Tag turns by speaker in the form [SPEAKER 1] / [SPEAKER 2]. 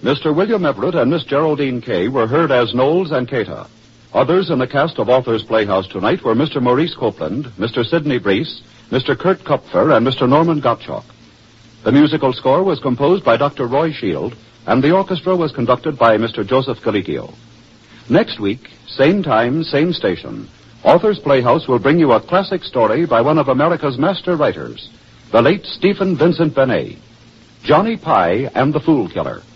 [SPEAKER 1] Mr. William Everett and Miss Geraldine Kay were heard as Knowles and Cata. Others in the cast of Authors Playhouse tonight were Mr. Maurice Copeland, Mr. Sidney Breese, Mr. Kurt Kupfer, and Mr. Norman Gottschalk. The musical score was composed by Dr. Roy Shield, and the orchestra was conducted by Mr. Joseph Galicchio. Next week, same time, same station, Authors Playhouse will bring you a classic story by one of America's master writers, the late Stephen Vincent Benet, Johnny Pye and the Fool Killer.